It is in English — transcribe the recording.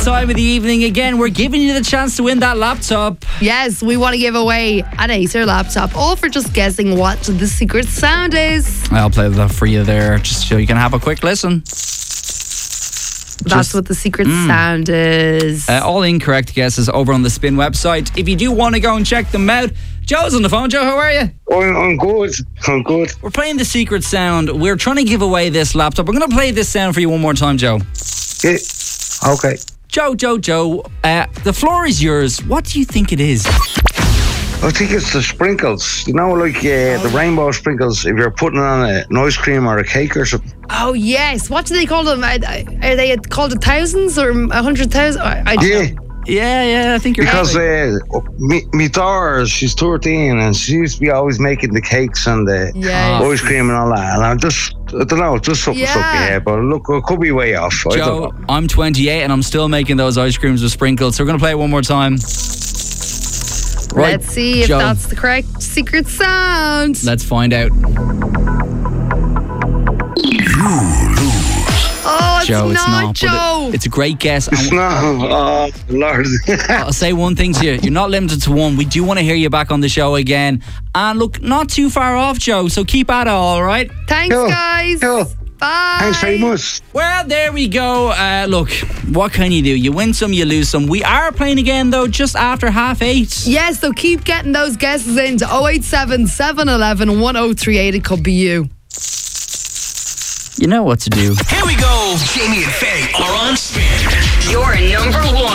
time of the evening again. We're giving you the chance to win that laptop. Yes, we want to give away an Acer laptop, all for just guessing what the secret sound is. I'll play that for you there, just so you can have a quick listen. That's what the secret sound is. All incorrect guesses over on the Spin website. If you do want to go and check them out, Joe's on the phone. Joe, how are you? I'm good. I'm good. We're playing the secret sound. We're trying to give away this laptop. We're going to play this sound for you one more time, Joe. Yeah. Okay. Joe, the floor is yours. What do you think it is? I think it's the sprinkles. You know, like the rainbow sprinkles, if you're putting on an ice cream or a cake or something. Oh, yes. What do they call them? Are they called thousands or 100,000? I don't know. Yeah, I think you're because right. me daughter, she's 13 and she used to be always making the cakes and the ice cream and all that. And I don't know, just something stuck in here. But look, I could be way off. Joe, I'm 28 and I'm still making those ice creams with sprinkles. So we're going to play it one more time. Right, let's see if Joe, that's the correct secret sound. Let's find out. Oh, it's Joe, not Joe. Joe. It's a great guess. It's not. Oh, Lord. I'll say one thing to you. You're not limited to one. We do want to hear you back on the show again. And look, not too far off, Joe. So keep at it, all right? Thanks, guys. Cool. Bye. Thanks very much. Well, there we go. Look, what can you do? You win some, you lose some. We are playing again, though, just after 8:30. Yes, so keep getting those guesses into 087 711 1038. It could be you. You know what to do. Here we go. Jamie and Faye are on Spin. Your number one.